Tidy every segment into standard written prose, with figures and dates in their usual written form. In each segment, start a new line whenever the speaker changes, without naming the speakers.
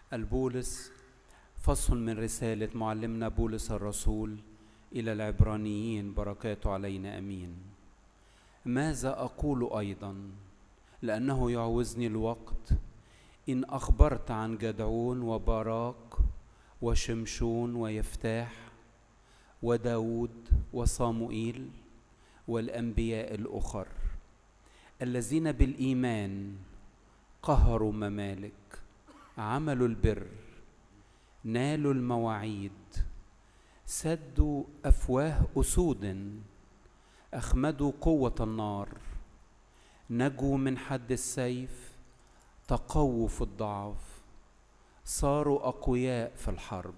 البولس فصل من رسالة معلمنا بولس الرسول إلى العبرانيين، بركاته علينا أمين. ماذا أقول أيضا؟ لأنه يعوزني الوقت. إن أخبرت عن جدعون وباراك وشمشون ويفتاح وداود وصاموئيل والأنبياء الأخر الذين بالإيمان قهروا ممالك، عملوا البر، نالوا المواعيد، سدوا أفواه أسود، أخمدوا قوة النار، نجوا من حد السيف، تقووا في الضعف، صاروا أقوياء في الحرب،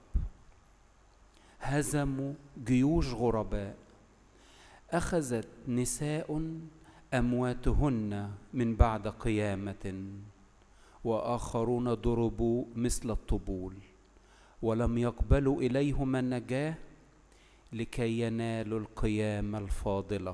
هزموا جيوش غرباء، أخذت نساء أمواتهن من بعد قيامة، وآخرون ضربوا مثل الطبول ولم يقبلوا إليهم النجاة لكي ينالوا القيامة الفاضلة،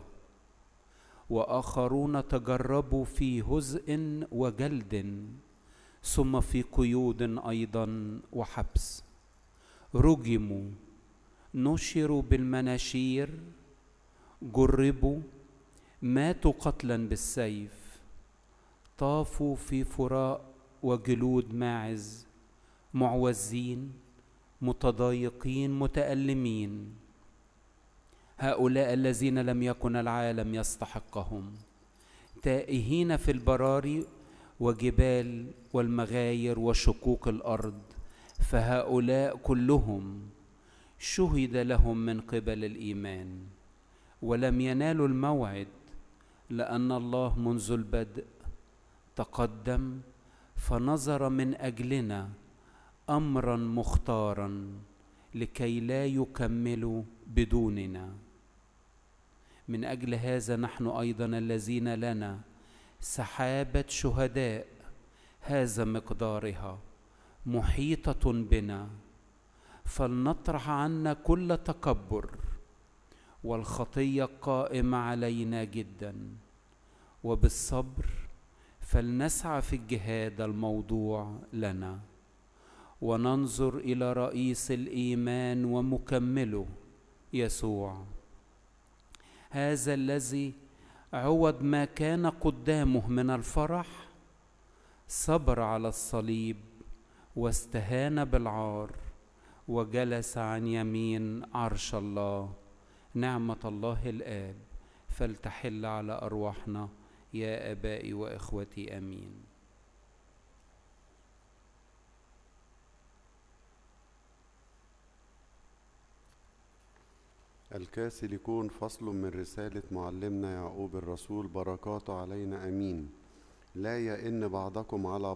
وآخرون تجربوا في هزء وجلد، ثم في قيود أيضا وحبس، رجموا، نشروا بالمناشير، جربوا، ماتوا قتلا بالسيف، طافوا في فراء وجلود ماعز، معوزين، متضايقين، متألمين. هؤلاء الذين لم يكن العالم يستحقهم، تائهين في البراري وجبال والمغاير وشقوق الأرض، فهؤلاء كلهم شهد لهم من قبل الإيمان ولم ينالوا الموعد، لأن الله منذ البدء تقدم فنظر من أجلنا أمرا مختارا لكي لا يكملوا بدوننا. من أجل هذا نحن أيضا الذين لنا سحابة شهداء هذا مقدارها محيطة بنا، فلنطرح عنا كل تكبر والخطية قائمة علينا جدا، وبالصبر فلنسعى في الجهاد الموضوع لنا، وننظر إلى رئيس الإيمان ومكمله يسوع، هذا الذي عوض ما كان قدامه من الفرح صبر على الصليب واستهان بالعار وجلس عن يمين عرش الله. نعمة الله الآب فلتحل على أرواحنا يا آبائي وإخوتي آمين.
الكاثوليكون فصل من رسالة معلمنا يعقوب الرسول، بركاته علينا أمين. لا يئن بعضكم على